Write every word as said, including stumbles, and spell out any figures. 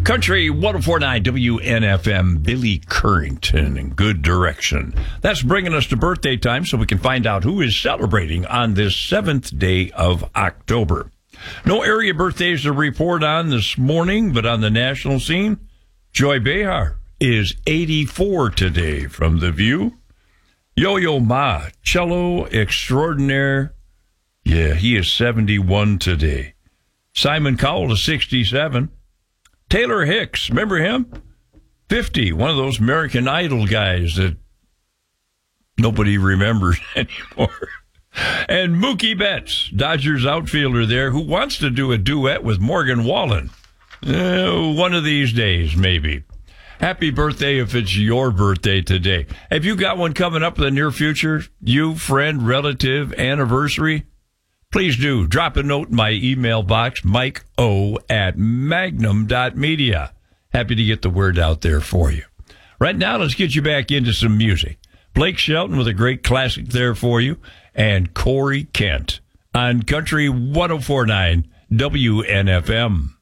Country one oh four point nine W N F M, Billy Currington in Good Direction. That's bringing us to birthday time so we can find out who is celebrating on this seventh day of October. No area birthdays to report on this morning, but on the national scene, Joy Behar is eighty-four today from The View. Yo-Yo Ma, cello extraordinaire, yeah, he is seventy-one today. Simon Cowell is sixty-seven. Taylor Hicks, remember him? fifty, one of those American Idol guys that nobody remembers anymore. And Mookie Betts, Dodgers outfielder there, who wants to do a duet with Morgan Wallen. Uh, one of these days, maybe. Happy birthday if it's your birthday today. Have you got one coming up in the near future? You, friend, relative, anniversary? Please do. Drop a note in my email box, Mike O at magnum dot media. Happy to get the word out there for you. Right now, let's get you back into some music. Blake Shelton with a great classic there for you, and Corey Kent on Country one oh four point nine W N F M.